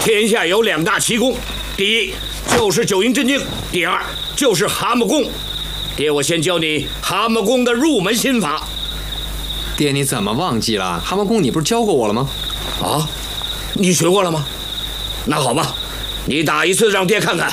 天下有2大奇功，第一就是九阴真经，第二就是蛤蟆功。爹，我先教你蛤蟆功的入门心法。 爹，你怎么忘记了？蛤蟆功你不是教过我了吗？ 啊，你学过了吗？那好吧，你打一次让爹看看。